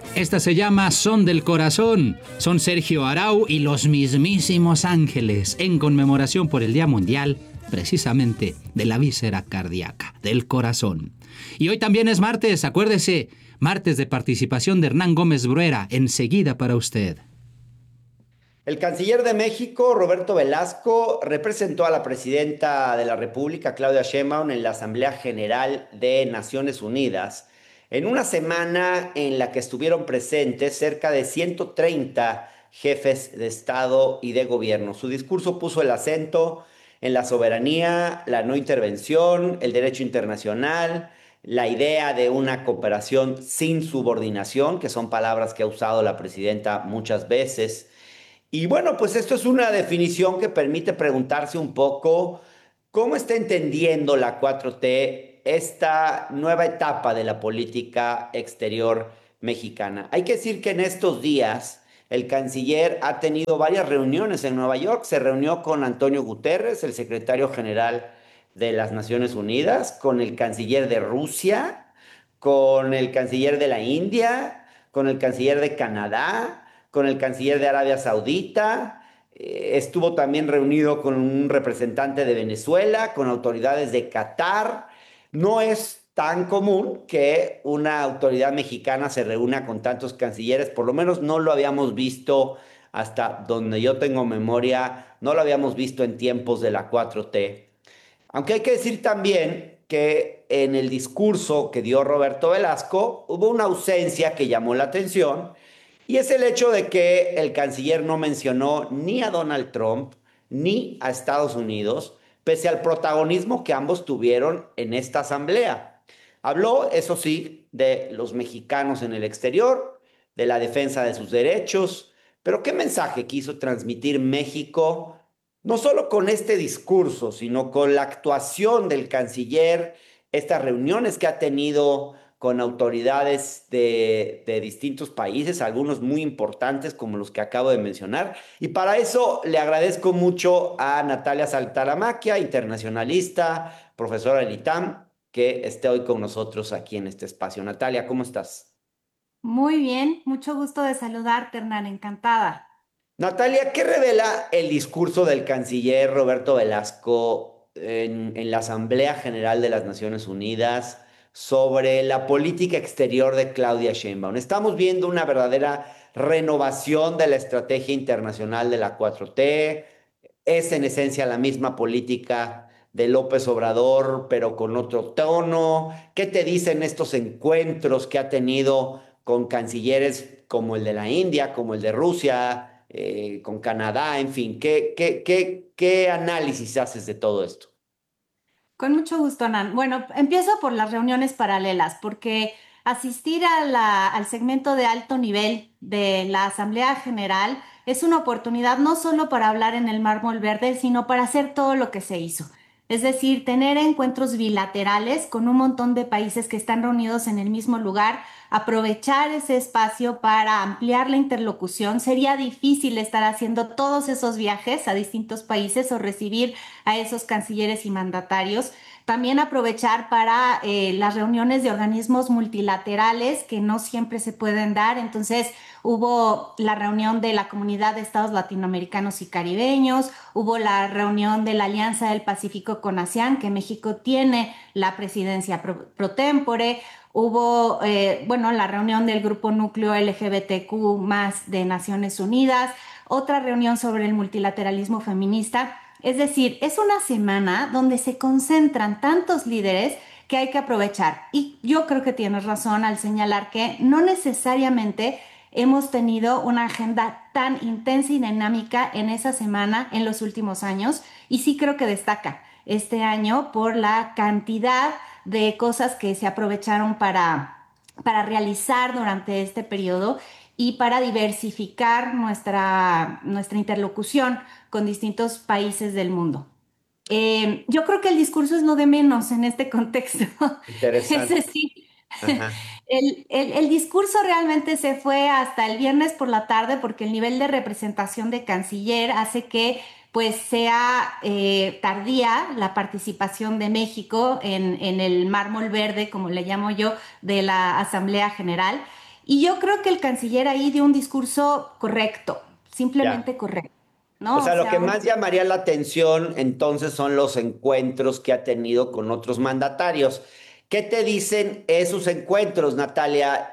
Esta se llama Son del Corazón. Son Sergio Arau y los mismísimos Ángeles en conmemoración por el Día Mundial, precisamente, de la víscera cardíaca, del corazón. Y hoy también es martes, acuérdese, martes de participación de Hernán Gómez Bruera, enseguida para usted. El canciller de México, Roberto Velasco, representó a la presidenta de la República, Claudia Sheinbaum, en la Asamblea General de Naciones Unidas, en una semana en la que estuvieron presentes cerca de 130 jefes de Estado y de gobierno. Su discurso puso el acento en la soberanía, la no intervención, el derecho internacional, la idea de una cooperación sin subordinación, que son palabras que ha usado la presidenta muchas veces. Y bueno, pues esto es una definición que permite preguntarse un poco cómo está entendiendo la 4T esta nueva etapa de la política exterior mexicana. Hay que decir que en estos días el canciller ha tenido varias reuniones en Nueva York. Se reunió con Antonio Guterres, el secretario general de las Naciones Unidas, con el canciller de Rusia, con el canciller de la India, con el canciller de Canadá, con el canciller de Arabia Saudita, estuvo también reunido con un representante de Venezuela, con autoridades de Qatar. No es tan común que una autoridad mexicana se reúna con tantos cancilleres, por lo menos no lo habíamos visto hasta donde yo tengo memoria, no lo habíamos visto en tiempos de la 4T. Aunque hay que decir también que en el discurso que dio Roberto Velasco hubo una ausencia que llamó la atención, y es el hecho de que el canciller no mencionó ni a Donald Trump ni a Estados Unidos, pese al protagonismo que ambos tuvieron en esta asamblea. Habló, eso sí, de los mexicanos en el exterior, de la defensa de sus derechos, pero ¿qué mensaje quiso transmitir México? No solo con este discurso, sino con la actuación del canciller, estas reuniones que ha tenido con autoridades de distintos países, algunos muy importantes como los que acabo de mencionar. Y para eso le agradezco mucho a Natalia Saltaramaquia, internacionalista, profesora del ITAM, que esté hoy con nosotros aquí en este espacio. Natalia, ¿cómo estás? Muy bien, mucho gusto de saludarte, Hernán, encantada. Natalia, ¿qué revela el discurso del canciller Roberto Velasco en la Asamblea General de las Naciones Unidas sobre la política exterior de Claudia Sheinbaum? Estamos viendo una verdadera renovación de la estrategia internacional de la 4T. Es en esencia la misma política de López Obrador, pero con otro tono. ¿Qué te dicen estos encuentros que ha tenido con cancilleres como el de la India, como el de Rusia, con Canadá, en fin? ¿Qué análisis haces de todo esto? Con mucho gusto, Hernán. Bueno, empiezo por las reuniones paralelas, porque asistir al segmento de alto nivel de la Asamblea General es una oportunidad no solo para hablar en el mármol verde, sino para hacer todo lo que se hizo. Es decir, tener encuentros bilaterales con un montón de países que están reunidos en el mismo lugar, aprovechar ese espacio para ampliar la interlocución. Sería difícil estar haciendo todos esos viajes a distintos países o recibir a esos cancilleres y mandatarios. También aprovechar para las reuniones de organismos multilaterales que no siempre se pueden dar. Entonces, hubo la reunión de la Comunidad de Estados Latinoamericanos y Caribeños, hubo la reunión de la Alianza del Pacífico con ASEAN, que México tiene la presidencia pro tempore, hubo, la reunión del Grupo Núcleo LGBTQ más de Naciones Unidas, otra reunión sobre el multilateralismo feminista. Es decir, es una semana donde se concentran tantos líderes que hay que aprovechar. Y yo creo que tienes razón al señalar que no necesariamente hemos tenido una agenda tan intensa y dinámica en esa semana en los últimos años, y sí creo que destaca este año por la cantidad de cosas que se aprovecharon para realizar durante este periodo y para diversificar nuestra interlocución con distintos países del mundo. Yo creo que el discurso es lo de menos en este contexto. Es Interesante. decir, Ajá. el discurso realmente se fue hasta el viernes por la tarde porque el nivel de representación de canciller hace que pues sea tardía la participación de México en el mármol verde, como le llamo yo, de la Asamblea General. Y yo creo que el canciller ahí dio un discurso correcto, Ya. simplemente correcto, O ¿no? O sea, lo que sea, más llamaría la atención entonces son los encuentros que ha tenido con otros mandatarios. ¿Qué te dicen esos encuentros, Natalia?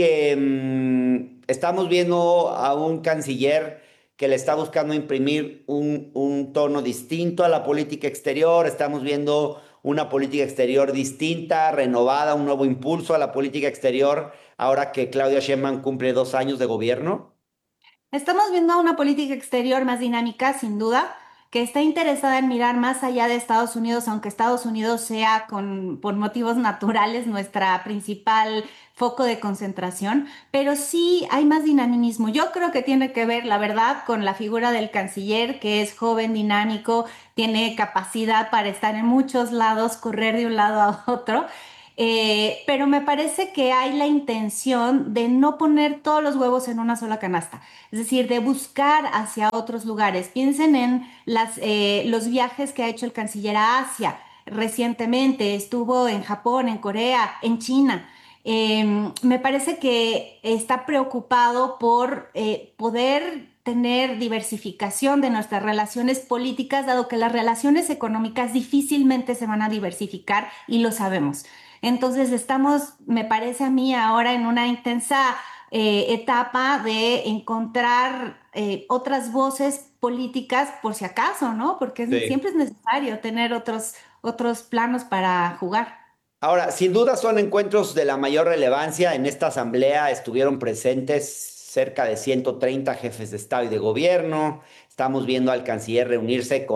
Estamos viendo a un canciller que le está buscando imprimir un tono distinto a la política exterior. Estamos viendo una política exterior distinta, renovada, un nuevo impulso a la política exterior, ahora que Claudia Sheinbaum cumple 2 años de gobierno. estamos viendo una política exterior más dinámica, sin duda, que está interesada en mirar más allá de Estados Unidos, aunque Estados Unidos sea por motivos naturales nuestra principal foco de concentración, pero sí hay más dinamismo. Yo creo que tiene que ver, la verdad, con la figura del canciller, que es joven, dinámico, tiene capacidad para estar en muchos lados, correr de un lado a otro. Pero me parece que hay la intención de no poner todos los huevos en una sola canasta, es decir, de buscar hacia otros lugares. Piensen en los viajes que ha hecho el canciller a Asia recientemente, estuvo en Japón, en Corea, en China. Me parece que está preocupado por poder tener diversificación de nuestras relaciones políticas, dado que las relaciones económicas difícilmente se van a diversificar y lo sabemos. Entonces estamos, me parece a mí, ahora en una intensa etapa de encontrar otras voces políticas por si acaso, ¿no? Porque Sí. siempre es necesario tener otros planos para jugar. Ahora, sin duda son encuentros de la mayor relevancia. En esta asamblea estuvieron presentes cerca de 130 jefes de Estado y de gobierno. Estamos viendo al canciller reunirse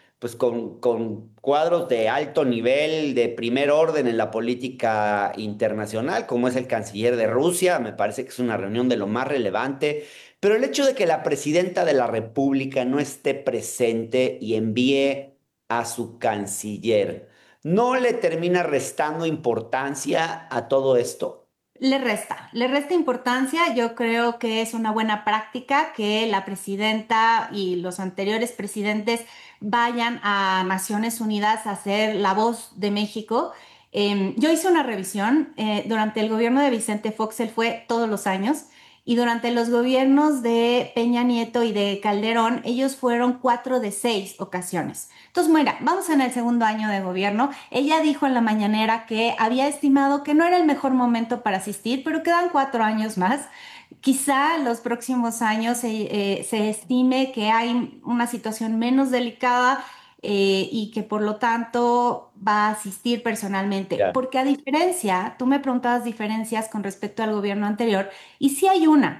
con cuadros de alto nivel, de primer orden en la política internacional, como es el canciller de Rusia. Me parece que es una reunión de lo más relevante. Pero el hecho de que la presidenta de la República no esté presente y envíe a su canciller, ¿no le termina restando importancia a todo esto? Le resta importancia. Yo creo que es una buena práctica que la presidenta y los anteriores presidentes vayan a Naciones Unidas a ser la voz de México. Yo hice una revisión durante el gobierno de Vicente Fox, él fue todos los años, y durante los gobiernos de Peña Nieto y de Calderón, ellos fueron 4 de 6 ocasiones. Entonces, mira, vamos en el segundo año de gobierno. Ella dijo en la mañanera que había estimado que no era el mejor momento para asistir, pero quedan 4 años más. Quizá los próximos años se estime que hay una situación menos delicada y que por lo tanto va a asistir personalmente. Ya. Porque a diferencia, tú me preguntabas diferencias con respecto al gobierno anterior, y sí hay una.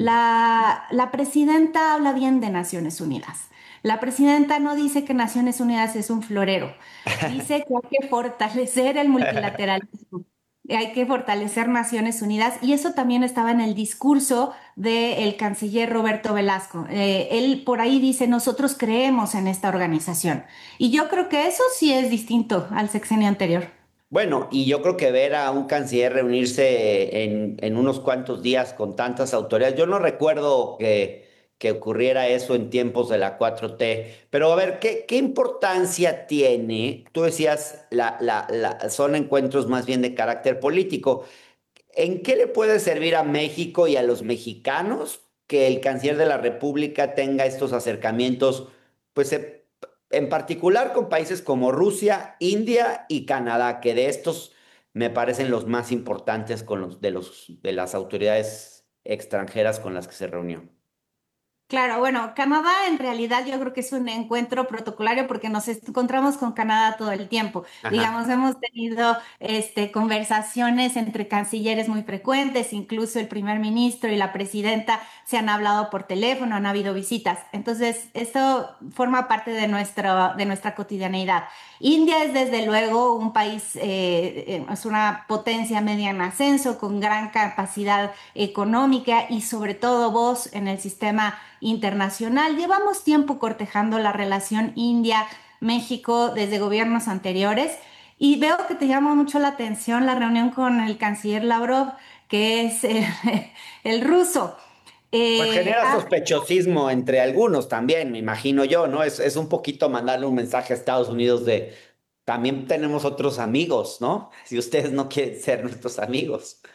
La presidenta habla bien de Naciones Unidas. La presidenta no dice que Naciones Unidas es un florero, dice que hay que fortalecer el multilateralismo, hay que fortalecer Naciones Unidas y eso también estaba en el discurso del canciller Roberto Velasco. Él por ahí dice, nosotros creemos en esta organización y yo creo que eso sí es distinto al sexenio anterior. Bueno, y yo creo que ver a un canciller reunirse en unos cuantos días con tantas autoridades, yo no recuerdo que ocurriera eso en tiempos de la 4T, pero a ver, ¿qué importancia tiene? Tú decías, son encuentros más bien de carácter político. ¿En qué le puede servir a México y a los mexicanos que el canciller de la República tenga estos acercamientos, pues en particular con países como Rusia, India y Canadá, que de estos me parecen los más importantes con de las autoridades extranjeras con las que se reunió? Claro, bueno, Canadá en realidad yo creo que es un encuentro protocolario porque nos encontramos con Canadá todo el tiempo. Ajá. Digamos, hemos tenido conversaciones entre cancilleres muy frecuentes, incluso el primer ministro y la presidenta se han hablado por teléfono, han habido visitas. Entonces, esto forma parte de nuestra cotidianeidad. India es desde luego un país, es una potencia media en ascenso, con gran capacidad económica y sobre todo voz en el sistema internacional. Llevamos tiempo cortejando la relación India-México desde gobiernos anteriores y veo que te llama mucho la atención la reunión con el canciller Lavrov, que es el ruso. Pues Eh, genera ha sospechosismo entre algunos también, me imagino yo, ¿no? Es un poquito mandarle un mensaje a Estados Unidos de, también tenemos otros amigos, ¿no? Si ustedes no quieren ser nuestros amigos.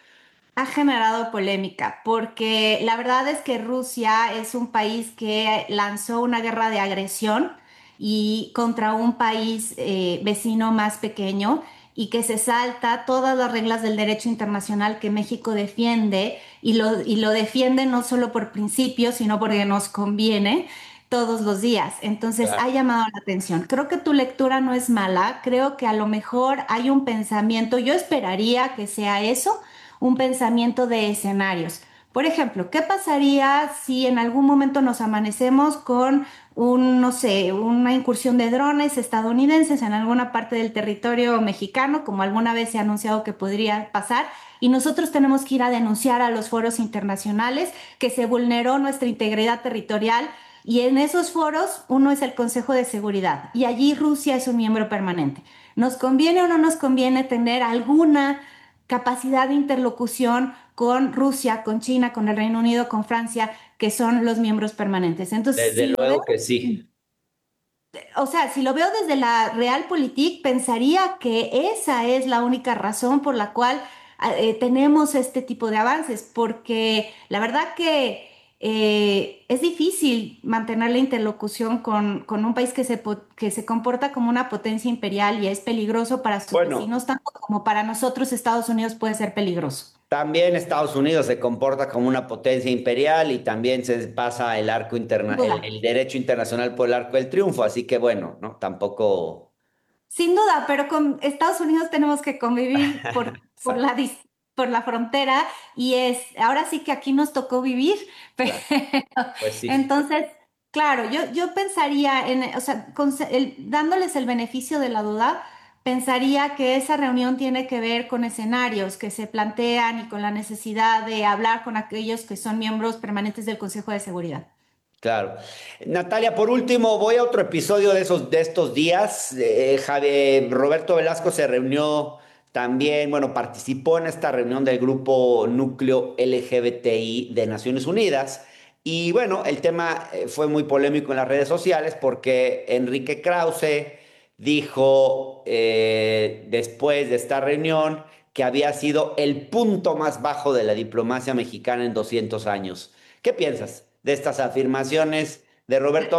Ha generado polémica porque la verdad es que Rusia es un país que lanzó una guerra de agresión y contra un país vecino más pequeño y que se salta todas las reglas del derecho internacional que México defiende y lo defiende no solo por principio, sino porque nos conviene todos los días. Entonces ha llamado la atención. Creo que tu lectura no es mala, creo que a lo mejor hay un pensamiento, yo esperaría que sea eso, un pensamiento de escenarios. Por ejemplo, ¿qué pasaría si en algún momento nos amanecemos con no sé, una incursión de drones estadounidenses en alguna parte del territorio mexicano, como alguna vez se ha anunciado que podría pasar, y nosotros tenemos que ir a denunciar a los foros internacionales que se vulneró nuestra integridad territorial? Y en esos foros, uno es el Consejo de Seguridad y allí Rusia es un miembro permanente. ¿Nos conviene o no nos conviene tener alguna capacidad de interlocución con Rusia, con China, con el Reino Unido, con Francia, que son los miembros permanentes? Entonces, Desde si lo luego veo, que sí. o sea, si lo veo desde la Realpolitik, pensaría que esa es la única razón por la cual tenemos este tipo de avances, porque la verdad que es difícil mantener la interlocución con un país que se comporta como una potencia imperial y es peligroso para sus Bueno, vecinos, tanto como para nosotros Estados Unidos puede ser peligroso. también Estados Unidos se comporta como una potencia imperial y también se pasa Sin duda. el derecho internacional por el arco del triunfo, así que bueno, ¿no? Tampoco. Sin duda, pero con Estados Unidos tenemos que convivir por la frontera y ahora sí que aquí nos tocó vivir, pero Claro, pues sí. entonces, claro, yo pensaría o sea, dándoles el beneficio de la duda, pensaría que esa reunión tiene que ver con escenarios que se plantean y con la necesidad de hablar con aquellos que son miembros permanentes del Consejo de Seguridad. Claro. Natalia, por último, voy a otro episodio de estos días. Roberto Velasco se reunió también, bueno, participó en esta reunión del grupo Núcleo LGBTI de Naciones Unidas. Y bueno, el tema fue muy polémico en las redes sociales porque Enrique Krause dijo después de esta reunión que había sido el punto más bajo de la diplomacia mexicana en 200 años. ¿Qué piensas de estas afirmaciones de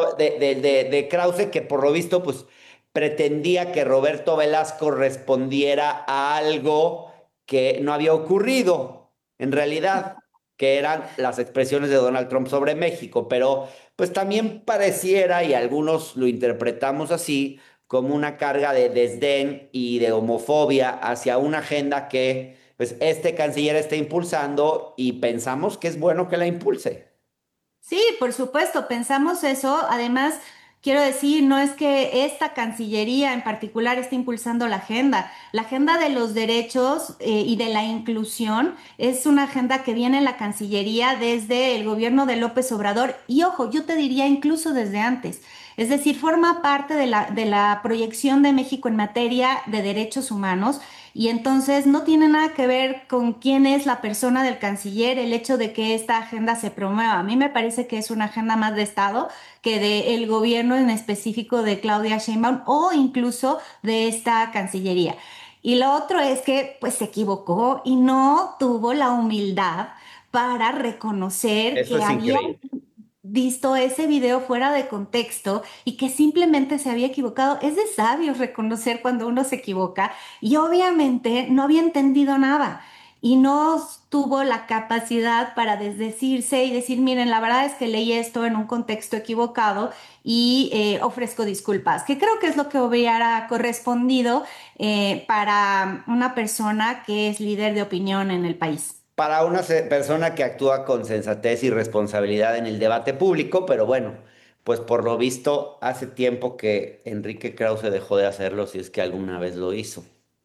de Krause, que por lo visto, pues, pretendía que Roberto Velasco respondiera a algo que no había ocurrido, en realidad, que eran las expresiones de Donald Trump sobre México, pero pues también pareciera, y algunos lo interpretamos así, como una carga de desdén y de homofobia hacia una agenda que pues este canciller está impulsando y pensamos que es bueno que la impulse. Sí, por supuesto, pensamos eso. Además, quiero decir, no es que esta Cancillería en particular esté impulsando la agenda. La agenda de los derechos y de la inclusión es una agenda que viene en la Cancillería desde el gobierno de López Obrador y, ojo, yo te diría incluso desde antes. Es decir, forma parte de la proyección de México en materia de derechos humanos. Y entonces no tiene nada que ver con quién es la persona del canciller el hecho de que esta agenda se promueva. A mí me parece que es una agenda más de Estado que del gobierno en específico de Claudia Sheinbaum o incluso de esta Cancillería. Y lo otro es que pues se equivocó y no tuvo la humildad para reconocer Eso que es había increíble. visto ese video fuera de contexto y que simplemente se había equivocado. Es de sabios reconocer cuando uno se equivoca y obviamente no había entendido nada y no tuvo la capacidad para desdecirse y decir, miren, la verdad es que leí esto en un contexto equivocado y ofrezco disculpas, que creo que es lo que hubiera correspondido para una persona que es líder de opinión en el país. Para una persona que actúa con sensatez y responsabilidad en el debate público, pero bueno, pues por lo visto hace tiempo que Enrique Krause dejó de hacerlo, si es que alguna vez lo hizo.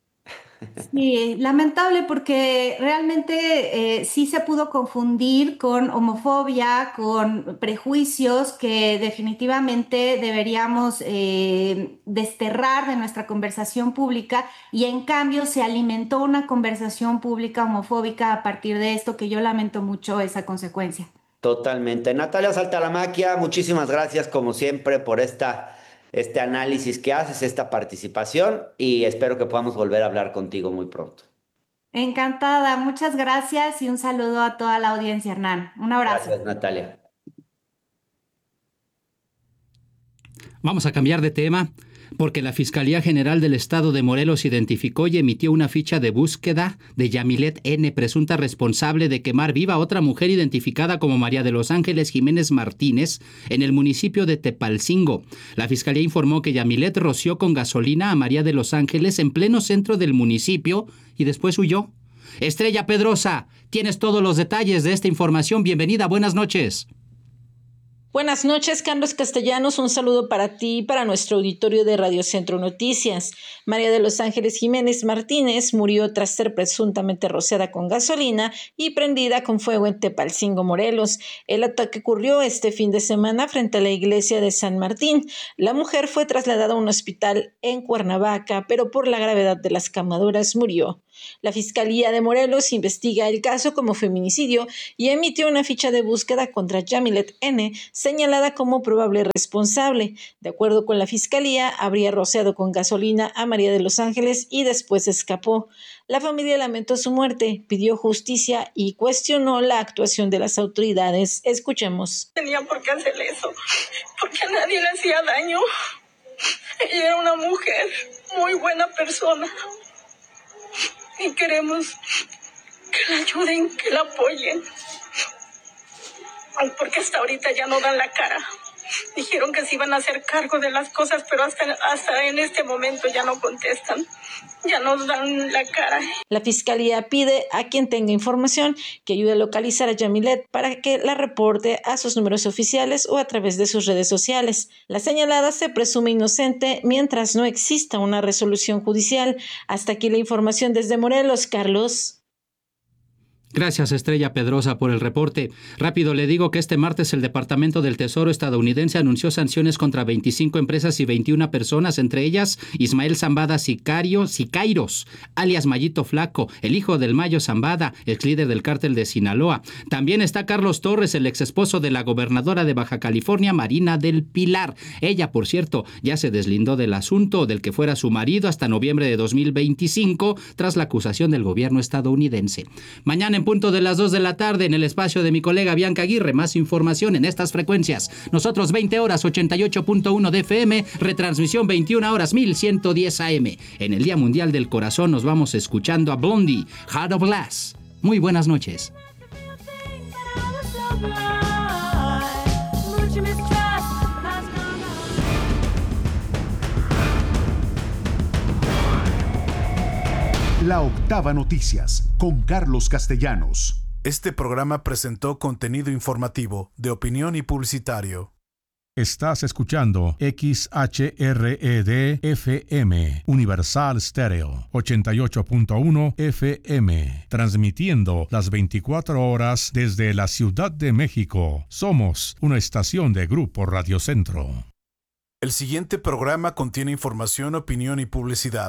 Sí, lamentable porque realmente sí se pudo confundir con homofobia, con prejuicios que definitivamente deberíamos desterrar de nuestra conversación pública y en cambio se alimentó una conversación pública homofóbica a partir de esto que yo lamento mucho esa consecuencia. Totalmente. Natalia Saltalamaquia, muchísimas gracias como siempre por este análisis que haces, esta participación y espero que podamos volver a hablar contigo muy pronto. Encantada, muchas gracias y un saludo a toda la audiencia, Hernán. Un abrazo. Gracias, Natalia. Vamos a cambiar de tema porque la Fiscalía General del Estado de Morelos identificó y emitió una ficha de búsqueda de Yamilet N., presunta responsable de quemar viva a otra mujer identificada como María de los Ángeles Jiménez Martínez en el municipio de Tepalcingo. La Fiscalía informó que Yamilet roció con gasolina a María de los Ángeles en pleno centro del municipio y después huyó. Estrella Pedrosa, tienes todos los detalles de esta información. Bienvenida, buenas noches. Buenas noches, Carlos Castellanos. Un saludo para ti y para nuestro auditorio de Radio Centro Noticias. María de los Ángeles Jiménez Martínez murió tras ser presuntamente rociada con gasolina y prendida con fuego en Tepalcingo, Morelos. El ataque ocurrió este fin de semana frente a la iglesia de San Martín. La mujer fue trasladada a un hospital en Cuernavaca, pero por la gravedad de las quemaduras murió. La Fiscalía de Morelos investiga el caso como feminicidio y emitió una ficha de búsqueda contra Yamilet N., señalada como probable responsable. De acuerdo con la Fiscalía, habría rociado con gasolina a María de los Ángeles y después escapó. La familia lamentó su muerte, pidió justicia y cuestionó la actuación de las autoridades. Escuchemos. Tenía por qué hacer eso, porque a nadie le hacía daño. Ella era una mujer, muy buena persona. Y queremos que la ayuden, que la apoyen. Porque hasta ahorita ya no dan la cara. Dijeron que se iban a hacer cargo de las cosas, pero hasta en este momento ya no contestan. Ya no dan la cara. La Fiscalía pide a quien tenga información que ayude a localizar a Yamilet para que la reporte a sus números oficiales o a través de sus redes sociales. La señalada se presume inocente mientras no exista una resolución judicial. Hasta aquí la información desde Morelos, Carlos. Gracias, Estrella Pedrosa, por el reporte. Rápido le digo que este martes el Departamento del Tesoro estadounidense anunció sanciones contra 25 empresas y 21 personas, entre ellas Ismael Zambada Sicairos, alias Mayito Flaco, el hijo del Mayo Zambada, ex líder del cártel de Sinaloa. También está Carlos Torres, el ex esposo de la gobernadora de Baja California, Marina del Pilar. Ella, por cierto, ya se deslindó del asunto del que fuera su marido hasta noviembre de 2025, tras la acusación del gobierno estadounidense. Mañana en punto de las 2 de la tarde en el espacio de mi colega Bianca Aguirre. Más información en estas frecuencias. Nosotros 20 horas 88.1 de FM, retransmisión 21 horas 1110 AM. En el Día Mundial del Corazón nos vamos escuchando a Blondie, Heart of Glass. Muy buenas noches. La Octava Noticias, con Carlos Castellanos. Este programa presentó contenido informativo, de opinión y publicitario. Estás escuchando XHRED-FM, Universal Stereo, 88.1 FM, transmitiendo las 24 horas desde la Ciudad de México. Somos una estación de Grupo Radio Centro. El siguiente programa contiene información, opinión y publicidad.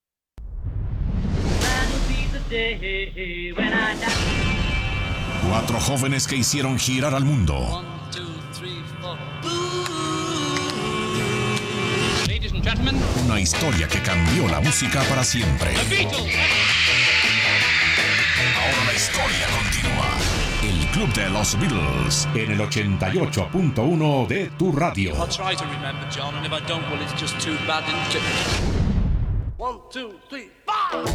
4 jóvenes que hicieron girar al mundo. 1, 2, 3, 4. Ladies and gentlemen, Una historia que cambió la música para siempre. The Beatles. Ahora la historia continúa. El Club de los Beatles en el 88.1 de tu radio. I'll try to remember, John, and if I don't, well, it's just too bad, isn't it? 1, 2, 3.